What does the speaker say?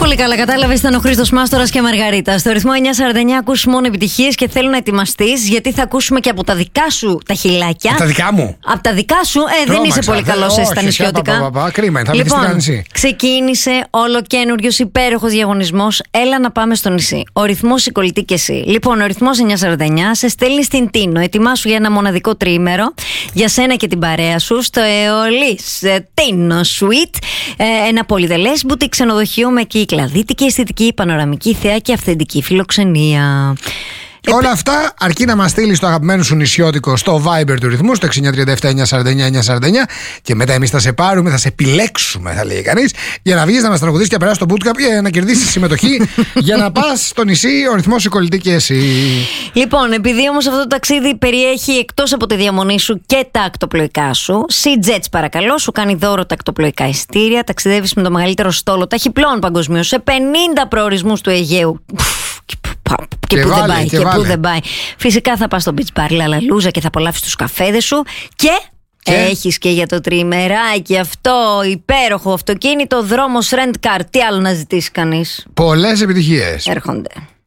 Πολύ καλά, κατάλαβε. Ήταν ο Χρήστος Μάστορας και Μαργαρίτα. Στο ρυθμό 949 ακούς μόνο επιτυχίες και θέλω να ετοιμαστείς, γιατί θα ακούσουμε και από τα δικά σου τα χιλάκια. Από τα δικά μου. Από τα δικά σου, δεν είσαι πολύ καλός εσύ στα νησιώτικα. Κρίμα, θα λοιπόν, στο νησί. ξεκίνησε ολοκένουργιος υπέροχος διαγωνισμός. Έλα να πάμε στο νησί. Ο ρυθμός, η κολλητή και εσύ. Λοιπόν, ο ρυθμός 949 σε στέλνει στην Τίνο. Ετοιμάσου για ένα μοναδικό τριήμερο για σένα και την παρέα σου στο Αιωλής Τίνο Suite. Ένα πολυδελές μπουτίκ ξενοδοχείο με κύκλα, δυτική αισθητική, πανοραμική θέα και αυθεντική φιλοξενία. Όλα αυτά αρκεί να μας στείλεις το αγαπημένο σου νησιώτικο στο Viber του ρυθμού, στο 6937-949-949, και μετά εμείς θα σε πάρουμε, θα σε επιλέξουμε, θα λέει κανείς, για να βγεις να μας τραγουδήσεις και να περάσεις το bootcamp για να κερδίσεις συμμετοχή για να πας στο νησί, ο ρυθμός, η κολλητή και εσύ. Λοιπόν, επειδή όμως αυτό το ταξίδι περιέχει εκτός από τη διαμονή σου και τα ακτοπλοϊκά σου, Sea Jets παρακαλώ, σου κάνει δώρο τα ακτοπλοϊκά εισιτήρια, ταξιδεύεις με το μεγαλύτερο στόλο ταχυπλών παγκοσμίως σε 50 προορισμούς του Αιγαίου. Και πού δεν πάει. Φυσικά θα πας στο beach bar Λαλαλούζα και θα απολαύσεις τους καφέδες σου. Και έχεις και για το τριημεράκι αυτό υπέροχο αυτοκίνητο δρόμος rent car. Τι άλλο να ζητήσει κανείς. Πολλές επιτυχίες. Έρχονται.